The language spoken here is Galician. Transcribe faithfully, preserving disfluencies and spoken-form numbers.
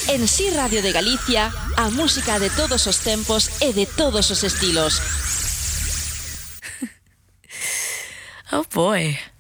En Si Radio de Galicia, a música de todos os tempos e de todos os estilos. Oh boy.